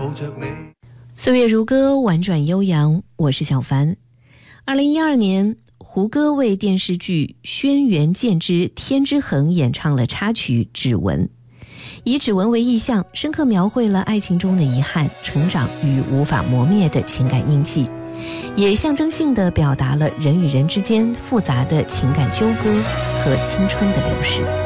抱着你。 岁月如歌，婉转悠扬，我是小凡。2012年，胡歌为电视剧《轩辕剑之天之痕》演唱了插曲《指纹》，以指纹为意象，深刻描绘了爱情中的遗憾、成长与无法磨灭的情感印记，也象征性地表达了人与人之间复杂的情感纠葛和青春的流逝。